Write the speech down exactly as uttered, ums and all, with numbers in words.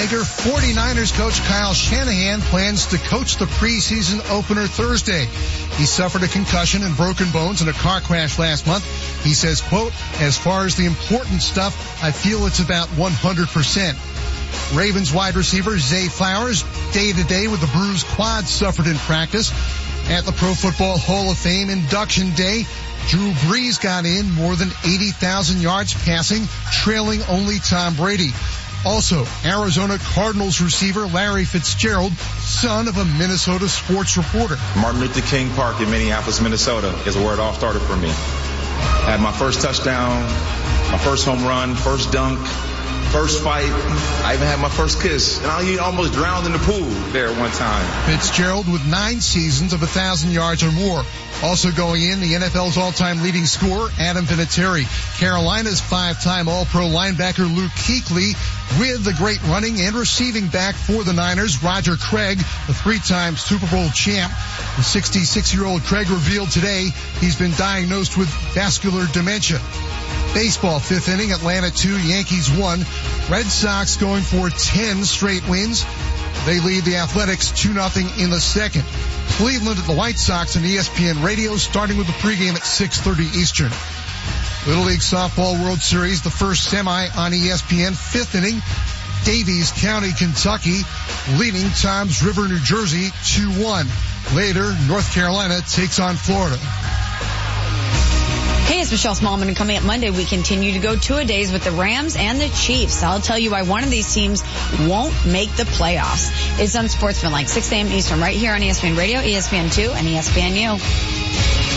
Tiger forty-niners coach Kyle Shanahan plans to coach the preseason opener Thursday. He suffered a concussion and broken bones in a car crash last month. He says, quote, as far as the important stuff, I feel it's about one hundred percent. Ravens wide receiver Zay Flowers, day-to-day with the bruised quad suffered in practice. At the Pro Football Hall of Fame induction day, Drew Brees got in more than eighty thousand yards passing, trailing only Tom Brady. Also, Arizona Cardinals receiver Larry Fitzgerald, son of a Minnesota sports reporter. Martin Luther King Park in Minneapolis, Minnesota is where it all started for me. I had my first touchdown, my first home run, first dunk, first fight. I even had my first kiss, and I almost drowned in the pool there one time. Fitzgerald with nine seasons of a thousand yards or more. Also going in, the N F L's all-time leading scorer, Adam Vinatieri. Carolina's five-time All-Pro linebacker Luke Kuechly, with the great running and receiving back for the Niners, Roger Craig, the three-time Super Bowl champ. The sixty-six-year-old Craig revealed today he's been diagnosed with vascular dementia. Baseball, fifth inning, Atlanta two, Yankees one. Red Sox going for ten straight wins. They lead the Athletics two nothing in the second. Cleveland at the White Sox on E S P N Radio, starting with the pregame at six thirty Eastern. Little League Softball World Series, the first semi on E S P N, fifth inning. Davies County, Kentucky, leading Toms River, New Jersey, two one. Later, North Carolina takes on Florida. Hey, it's Michelle Smallman, and coming up Monday, we continue to go two-a-days with the Rams and the Chiefs. I'll tell you why one of these teams won't make the playoffs. It's Unsportsmanlike, six a.m. Eastern, right here on E S P N Radio, E S P N two, and E S P N U.